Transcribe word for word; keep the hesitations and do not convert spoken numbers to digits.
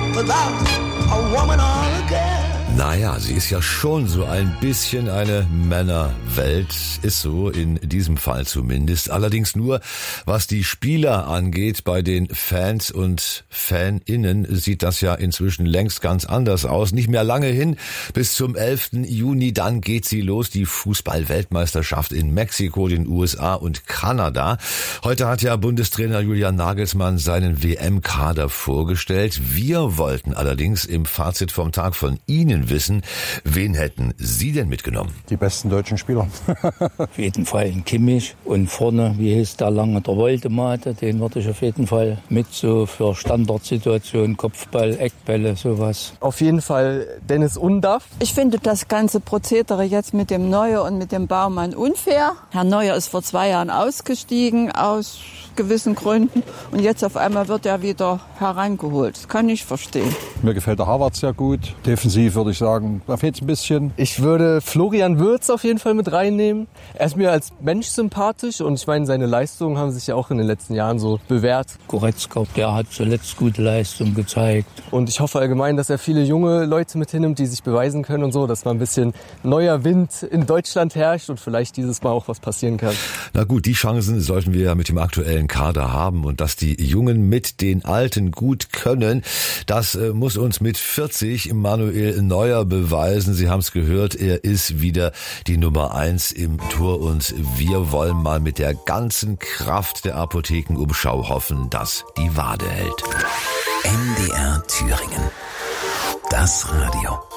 without a woman or a girl. Naja, sie ist ja schon so ein bisschen eine Männerwelt, ist so in diesem Fall zumindest. Allerdings nur, was die Spieler angeht, bei den Fans und Faninnen sieht das ja inzwischen längst ganz anders aus. Nicht mehr lange hin, bis zum elften Juni, dann geht sie los, die Fußball-Weltmeisterschaft in Mexiko, den U S A und Kanada. Heute hat ja Bundestrainer Julian Nagelsmann seinen W M-Kader vorgestellt. Wir wollten allerdings im Fazit vom Tag von Ihnen wissen, wen hätten Sie denn mitgenommen? Die besten deutschen Spieler. Auf jeden Fall in Kimmich und vorne, wie hieß der lange, der Woldemate, den würde ich auf jeden Fall mit so für Standardsituationen, Kopfball, Eckbälle, sowas. Auf jeden Fall Dennis Undaff. Ich finde das ganze Prozedere jetzt mit dem Neuer und mit dem Baumann unfair. Herr Neuer ist vor zwei Jahren ausgestiegen aus gewissen Gründen und jetzt auf einmal wird er wieder herangeholt. Das kann ich verstehen. Mir gefällt der Harvard sehr gut. Defensiv würde ich sagen, da fehlt es ein bisschen. Ich würde Florian Wirtz auf jeden Fall mit reinnehmen. Er ist mir als Mensch sympathisch und ich meine, seine Leistungen haben sich ja auch in den letzten Jahren so bewährt. Goretzka, der hat zuletzt gute Leistung gezeigt. Und ich hoffe allgemein, dass er viele junge Leute mit hinnimmt, die sich beweisen können und so, dass mal ein bisschen neuer Wind in Deutschland herrscht und vielleicht dieses Mal auch was passieren kann. Na gut, die Chancen sollten wir ja mit dem aktuellen Kader haben und dass die Jungen mit den Alten gut können, das äh, muss uns mit vierzig Manuel Neuer beweisen. Sie haben es gehört, er ist wieder die Nummer eins im Tor und wir wollen mal mit der ganzen Kraft der Apothekenumschau hoffen, dass die Wade hält. M D R Thüringen. Das Radio.